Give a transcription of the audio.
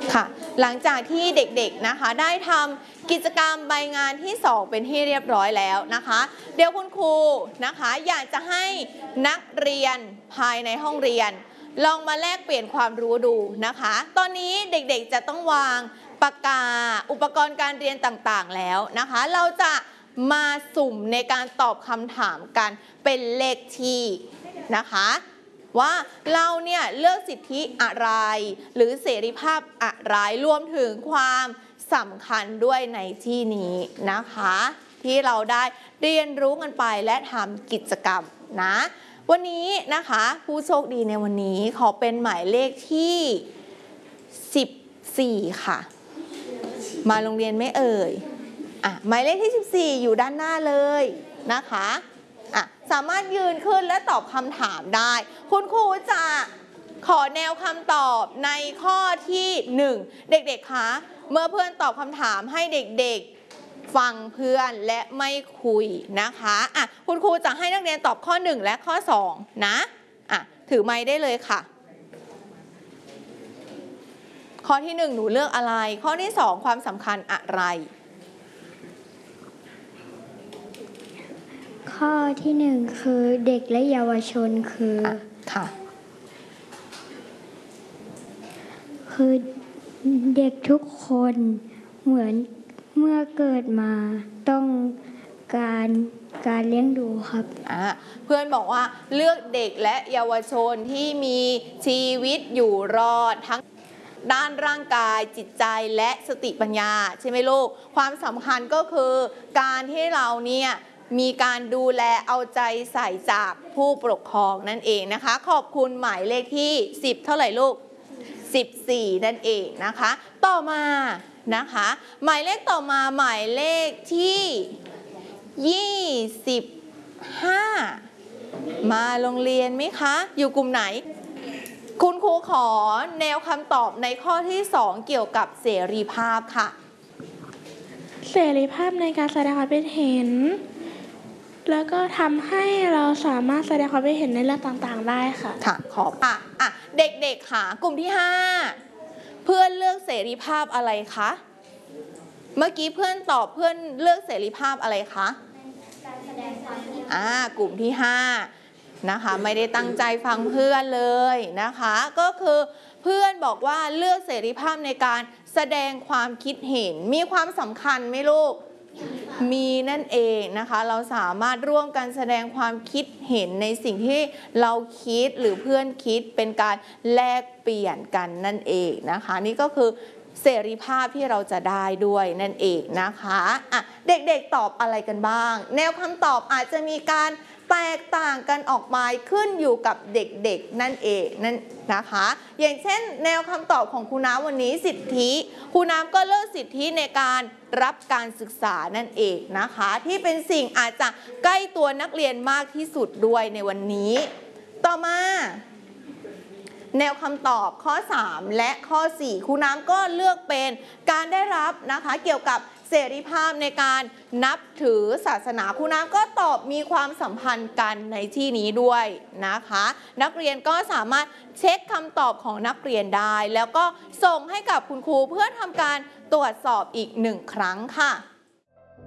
ค่ะหลังจากที่เด็กๆนะคะได้ทำกิจกรรมใบงานที่2เป็นที่เรียบร้อยแล้วนะคะเดี๋ยวคุณครูนะคะอยากจะให้นักเรียนภายในห้องเรียนลองมาแลกเปลี่ยนความรู้ดูนะคะตอนนี้เด็กๆจะต้องวางปากกาอุปกรณ์การเรียนต่างๆแล้วนะคะเราจะมาสุ่มในการตอบคำถามกันเป็นเลขที่นะคะว่าเราเนี่ยเลือกสิทธิอะไรหรือเสรีภาพอะไรรวมถึงความสำคัญด้วยในที่นี้นะคะที่เราได้เรียนรู้กันไปและทำกิจกรรมนะวันนี้นะคะผู้โชคดีในวันนี้ขอเป็นหมายเลขที่14ค่ะมาโรงเรียนไม่เอ่ยหมายเลขที่14อยู่ด้านหน้าเลยนะคะสามารถยืนขึ้นและตอบคำถามได้คุณครูจะขอแนวคำตอบในข้อที่1เด็กๆคะเมื่อเพื่อนตอบคำถามให้เด็กๆฟังเพื่อนและไม่คุยนะคะคุณครูจะให้นักเรียนตอบข้อ1และข้อ2นะถือไมค์ได้เลยค่ะข้อที่1หนูเลือกอะไรข้อที่2ความสำคัญอะไรข้อที่1คือเด็กและเยาวชนคือเด็กทุกคนเหมือนเมื่อเกิดมาต้องการเลี้ยงดูครับเพื่อนบอกว่าเลือกเด็กและเยาวชนที่มีชีวิตอยู่รอดทั้งด้านร่างกายจิตใจและสติปัญญาใช่ไหมลูกความสำคัญก็คือการที่เราเนี่ยมีการดูแลเอาใจใส่จากผู้ปกครองนั่นเองนะคะขอบคุณหมายเลขที่10เท่าไหร่ลูก14นั่นเองนะคะต่อมานะคะหมายเลขต่อมาหมายเลขที่25มาโรงเรียนไหมคะอยู่กลุ่มไหนคุณครูขอแนวคำตอบในข้อที่2เกี่ยวกับเสรีภาพค่ะเสรีภาพในการแสดงความคิดเห็นแล้วก็ทำให้เราสามารถแสดงความคิดเห็นในเรื่องต่างๆได้ค่ะขอบเด็กๆค่ะกลุ่มที่5เพื่อนเลือกเสรีภาพอะไรคะเมื่อกี้เพื่อนตอบเพื่อนเลือกเสรีภาพอะไรคะการแสดงความคิดกลุ่มที่5นะคะไม่ได้ตั้งใจฟังเพื่อนเลยนะคะก็คือเพื่อนบอกว่าเลือกเสรีภาพในการแสดงความคิดเห็นมีความสำคัญไหมลูกมีนั่นเองนะคะเราสามารถร่วมกันแสดงความคิดเห็นในสิ่งที่เราคิดหรือเพื่อนคิดเป็นการแลกเปลี่ยนกันนั่นเองนะคะนี่ก็คือเสรีภาพที่เราจะได้ด้วยนั่นเองนะคะเด็กๆตอบอะไรกันบ้างแนวคำตอบอาจจะมีการแตกต่างกันออกมาขึ้นอยู่กับเด็กๆนั่นเองนั่นนะคะอย่างเช่นแนวคำตอบของครูน้ำวันนี้สิทธิครูน้ำก็เลือกสิทธิในการรับการศึกษานั่นเองนะคะที่เป็นสิ่งอาจจะใกล้ตัวนักเรียนมากที่สุดด้วยในวันนี้ต่อมาแนวคำตอบข้อ3และข้อ4ครูน้ำก็เลือกเป็นการได้รับนะคะเกี่ยวกับเสรีภาพในการนับถือศาสนาครูน้ำก็ตอบมีความสัมพันธ์กันในที่นี้ด้วยนะคะนักเรียนก็สามารถเช็คคำตอบของนักเรียนได้แล้วก็ส่งให้กับคุณครูเพื่อทำการตรวจสอบอีก1ครั้งค่ะ